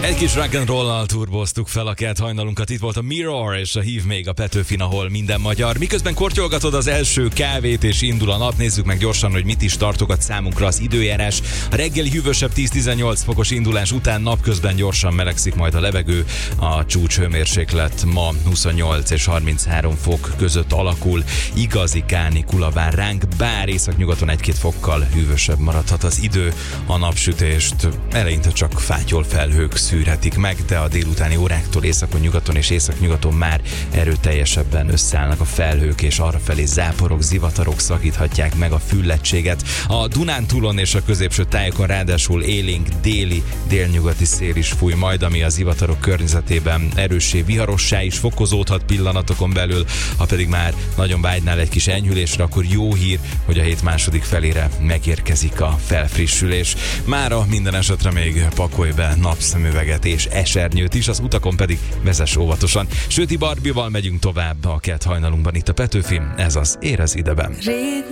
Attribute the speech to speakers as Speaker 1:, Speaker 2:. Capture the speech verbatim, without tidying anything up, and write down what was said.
Speaker 1: Egy kis rock'n'roll-nal turboztuk fel a kelt hajnalunkat. Itt volt a Mirror és a Hív még a Petőfin, ahol minden magyar. Miközben kortyolgatod az első kávét és indul a nap, nézzük meg gyorsan, hogy mit is tartogat számunkra az időjárás. A reggeli hűvösebb tíz-tizennyolc fokos indulás után napközben gyorsan melegszik majd a levegő. A csúcshőmérséklet ma huszonnyolc és harminchárom fok között alakul. Igazi kánikula vár ránk, bár északnyugaton egy-két fokkal hűvösebb maradhat az idő. A napsütést eleinte csak fátyol felhők szűrhetik meg, de a délutáni óráktól északon, nyugaton és északnyugaton már erőteljesebben összeállnak a felhők, és arrafelé záporok, zivatarok szakíthatják meg a füllettséget. A Dunántúlon és a középső tájokon ráadásul élénk déli, délnyugati szél is fúj majd, ami a zivatarok környezetében erőssé, viharossá is fokozódhat pillanatokon belül. Ha pedig már nagyon vágynál egy kis enyhülésre, akkor jó hír, hogy a hét második felére megérkezik a felfrissülés. Mára minden esetre még pakolj be napszemüveget és esernyőt is, az utakon pedig vezess óvatosan. Söti Barbival megyünk tovább a kelt hajnalunkban itt a Petőfin, ez az Érez ideben.